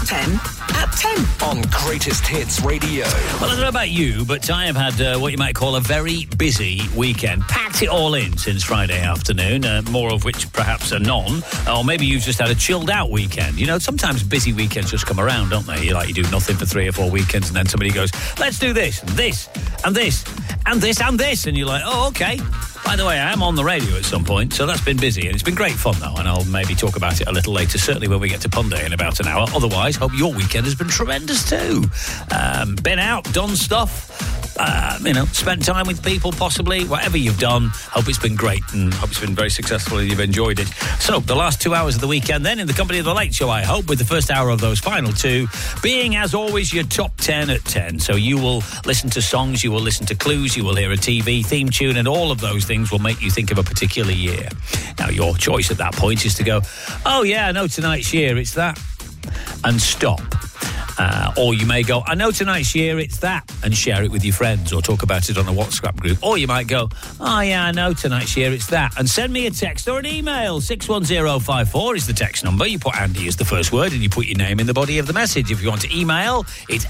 10 at 10 on Greatest Hits Radio. Well, I don't know about you, but I have had what you might call a very busy weekend. Packed it all in since Friday afternoon, more of which perhaps are none. Or maybe you've just had a chilled out weekend. You know, sometimes busy weekends just come around, don't they? You do nothing for 3 or 4 weekends and then somebody goes, let's do this, and this, and this, and this, and this. And you're like, oh, okay. By the way, I am on the radio at some point, so that's been busy, and it's been great fun, though, and I'll maybe talk about it a little later, certainly when we get to Pun Day in about an hour. Otherwise, hope your weekend has been tremendous, too. Been out, done stuff, spent time with people, possibly, whatever you've done. Hope it's been great, and hope it's been very successful and you've enjoyed it. So, the last 2 hours of the weekend, then, in the company of The Late Show, I hope, with the first hour of those final 2, being, as always, your top 10 at 10. So you will listen to songs, you will listen to clues, you will hear a TV theme tune, and all of those things will make you think of a particular year. Now, your choice at that point is to go, oh, yeah, I know tonight's year, it's that, and stop. Or you may go, I know tonight's year, it's that, and share it with your friends or talk about it on a WhatsApp group. Or you might go, oh, yeah, I know tonight's year, it's that, and send me a text or an email. 61054 is the text number. You put Andy as the first word and you put your name in the body of the message. If you want to email, it's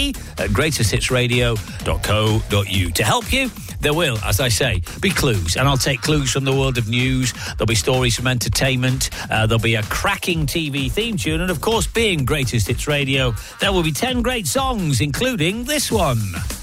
andy@greatesthitsradio.co.uk. To help you, there will, as I say, be clues. And I'll take clues from the world of news. There'll be stories from entertainment. There'll be a cracking TV theme tune. And, of course, being Greatest Hits Radio, there will be 10 great songs, including this one.